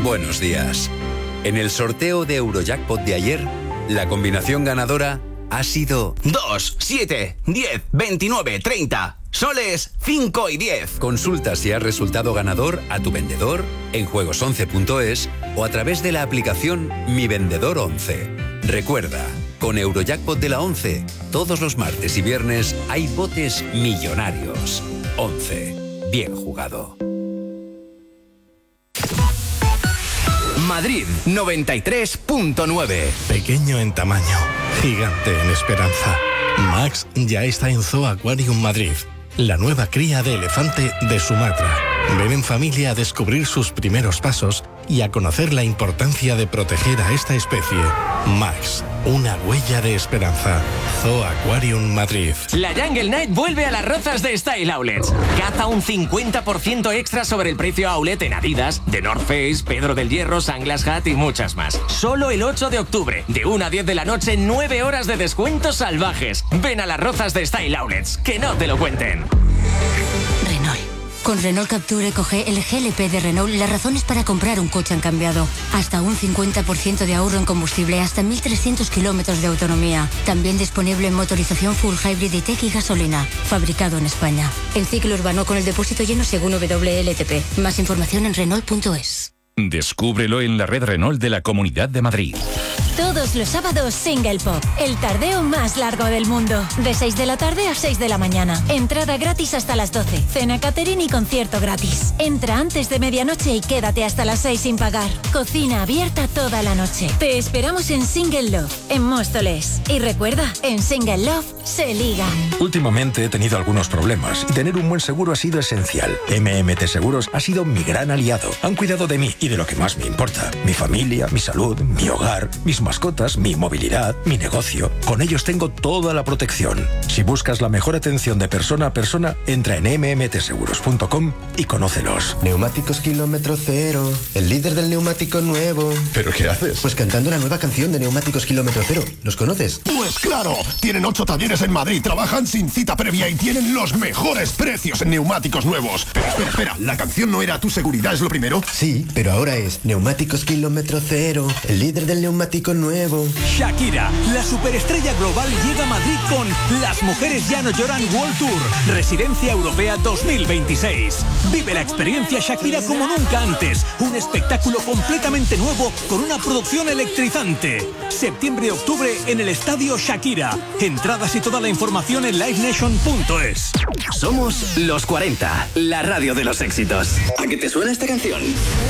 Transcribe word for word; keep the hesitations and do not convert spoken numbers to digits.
Buenos días. En el sorteo de Eurojackpot de ayer, la combinación ganadora ha sido dos, siete, diez, veintinueve, treinta, soles cinco y diez. Consulta si has resultado ganador a tu vendedor en juegos once punto es o a través de la aplicación Mi Vendedor once. Recuerda, con Eurojackpot de la once, todos los martes y viernes hay botes millonarios. once. Bien jugado. Madrid noventa y tres punto nueve. Pequeño en tamaño, gigante en esperanza. Max ya está en Zoo Aquarium Madrid, la nueva cría de elefante de Sumatra. Ven en familia a descubrir sus primeros pasos y a conocer la importancia de proteger a esta especie. Max, una huella de esperanza. Zoo Aquarium Madrid. La Jungle Night vuelve a las Rozas de Style Outlets. Caza un cincuenta por ciento extra sobre el precio outlet en Adidas, The North Face, Pedro del Hierro, Sunglass Hut y muchas más. Solo el ocho de octubre, de una a diez de la noche, nueve horas de descuentos salvajes. Ven a las Rozas de Style Outlets, que no te lo cuenten. Renault. Con Renault Capture Eco G, el G L P de Renault, las razones para comprar un coche han cambiado. Hasta un cincuenta por ciento de ahorro en combustible, hasta mil trescientos kilómetros de autonomía. También disponible en motorización full hybrid y tech y gasolina. Fabricado en España. En ciclo urbano con el depósito lleno según W L T P. Más información en Renault punto es. Descúbrelo en la red Renault de la Comunidad de Madrid. Todos los sábados Single Pop, el tardeo más largo del mundo. De seis de la tarde a seis de la mañana. Entrada gratis hasta las doce. Cena catering y concierto gratis. Entra antes de medianoche y quédate hasta las seis sin pagar. Cocina abierta toda la noche. Te esperamos en Single Love, en Móstoles. Y recuerda, en Single Love se liga. Últimamente he tenido algunos problemas y tener un buen seguro ha sido esencial. M M T Seguros ha sido mi gran aliado. Han cuidado de mí y de lo que más me importa. Mi familia, mi salud, mi hogar, mis mascotas, mi movilidad, mi negocio. Con ellos tengo toda la protección. Si buscas la mejor atención de persona a persona, entra en eme eme te seguros punto com y conócelos. Neumáticos kilómetro cero, el líder del neumático nuevo. ¿Pero qué haces? Pues cantando la nueva canción de Neumáticos Kilómetro Cero. ¿Los conoces? Pues claro, tienen ocho talleres en Madrid, trabajan sin cita previa y tienen los mejores precios en neumáticos nuevos. Pero espera, espera, ¿la canción no era Tu seguridad es lo primero? Sí, pero ahora es Neumáticos Kilómetro Cero, el líder del neumático nuevo. Shakira, la superestrella global, llega a Madrid con Las Mujeres Ya No Lloran World Tour, Residencia Europea dos mil veintiséis. Vive la experiencia Shakira como nunca antes, un espectáculo completamente nuevo con una producción electrizante. Septiembre y octubre en el Estadio Shakira. Entradas y toda la información en live nation punto es. Somos Los cuarenta, la radio de los éxitos. ¿A qué te suena esta canción?